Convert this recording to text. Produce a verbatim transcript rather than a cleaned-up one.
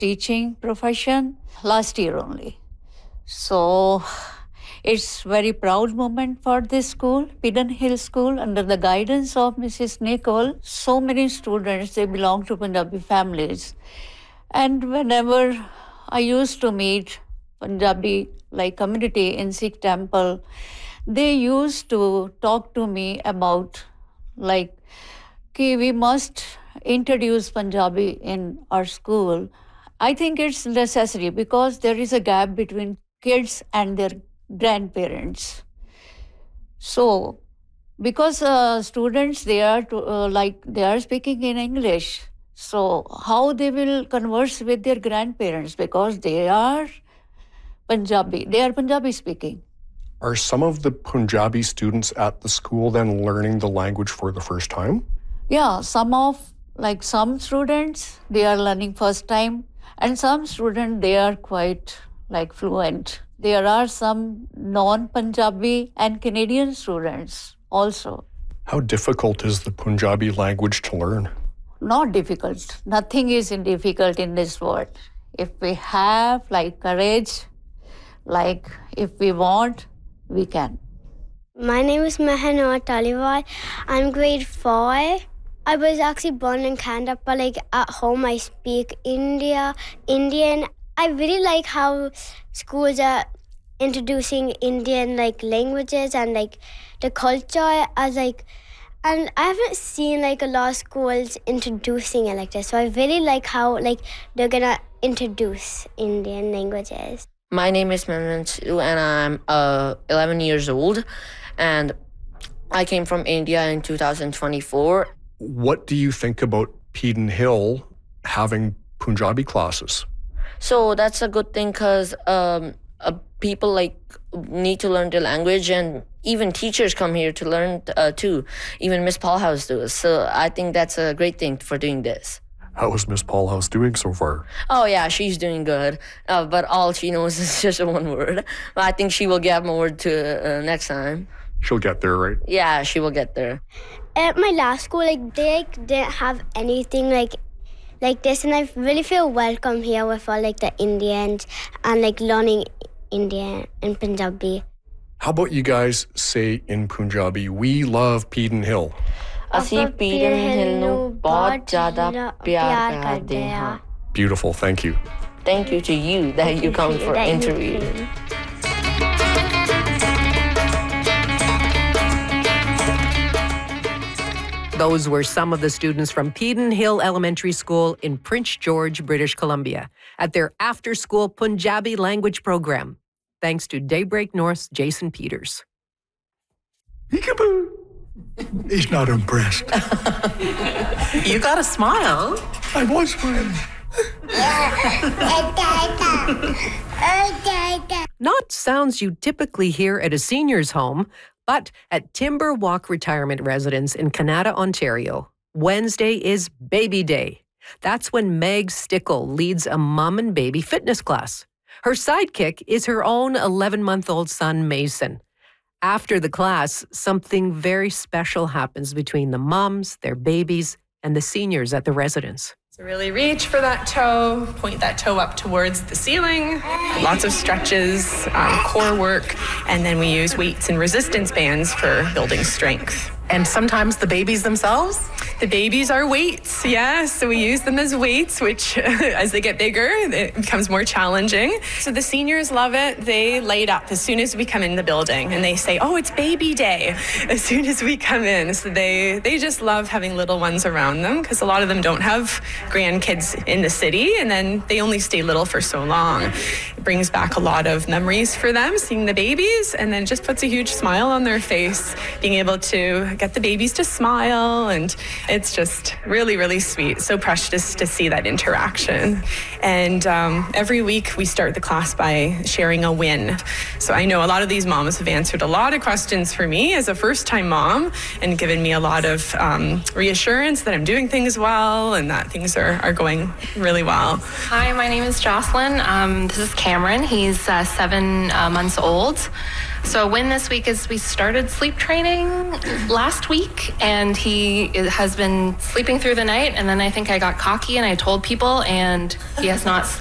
teaching profession last year only. So it's very proud moment for this school, Peden Hill School, under the guidance of Missus Nicole. So many students, they belong to Punjabi families. And whenever I used to meet Punjabi like community in Sikh temple, they used to talk to me about like, okay, we must introduce Punjabi in our school. I think it's necessary because there is a gap between kids and their grandparents. So, because uh, students, they are to, uh, like, they are speaking in English. So, how they will converse with their grandparents because they are Punjabi, they are Punjabi speaking. Are some of the Punjabi students at the school then learning the language for the first time? Yeah, some of, like some students, they are learning first time, and some students, they are quite like fluent. There are some non-Punjabi and Canadian students also. How difficult is the Punjabi language to learn? Not difficult. Nothing is difficult in this world. If we have like courage, like if we want, we can. My name is Mehanor Taliwal. I'm grade four. I was actually born in Canada, but like at home I speak India, Indian. I really like how schools are introducing Indian like languages and like the culture as like, and I haven't seen like a lot of schools introducing it like this. So I really like how like they're gonna introduce Indian languages. My name is Manju and I'm uh, eleven years old, and I came from India in two thousand twenty-four. What do you think about Peden Hill having Punjabi classes? So that's a good thing because um, uh, people like need to learn the language, and even teachers come here to learn uh, too. Even Miss Paulhouse does. So I think that's a great thing for doing this. How is Miss Paulhouse doing so far? Oh yeah, she's doing good. Uh, but all she knows is just one word. But I think she will get more to uh, next time. She'll get there, right? Yeah, she will get there. At my last school, like they like, didn't have anything like like this, and I really feel welcome here with all like the Indians and like learning Indian and Punjabi. How about you guys say in Punjabi, we love Peden Hill? ਅਸੀਂ ਪੀਰਨ ਹਿੱਲ ਨੂੰ ਬਹੁਤ ਜ਼ਿਆਦਾ ਪਿਆਰ ਕਰਦੇ ਹਾਂ. Beautiful, thank you. Thank you to you that you come for interview. Those were some of the students from Peden Hill Elementary School in Prince George, British Columbia, at their after-school Punjabi language program. Thanks to Daybreak North's Jason Peters. Peekaboo! He's not impressed. You got a smile. I was smiling. Not sounds you typically hear at a senior's home, but at Timber Walk Retirement Residence in Canada, Ontario, Wednesday is Baby Day. That's when Meg Stickle leads a mom and baby fitness class. Her sidekick is her own eleven-month-old son, Mason. After the class, something very special happens between the moms, their babies, and the seniors at the residence. So really reach for that toe, point that toe up towards the ceiling. Lots of stretches, um, core work, and then we use weights and resistance bands for building strength. And sometimes the babies themselves? The babies are weights, yeah. So we use them as weights, which as they get bigger, it becomes more challenging. So the seniors love it. They light up as soon as we come in the building, and they say, oh, it's baby day as soon as we come in. So they, they just love having little ones around them because a lot of them don't have grandkids in the city, and then they only stay little for so long. It brings back a lot of memories for them, seeing the babies, and then just puts a huge smile on their face, being able to get the babies to smile, and it's just really, really sweet. So precious to see that interaction. And um, every week we start the class by sharing a win. So I know a lot of these moms have answered a lot of questions for me as a first-time mom and given me a lot of um, reassurance that I'm doing things well and that things are, are going really well. Hi, my name is Jocelyn. Um, this is Cameron. He's uh, seven uh, months old. So a win this week is we started sleep training last week, and he has been sleeping through the night, and then I think I got cocky and I told people, and he has not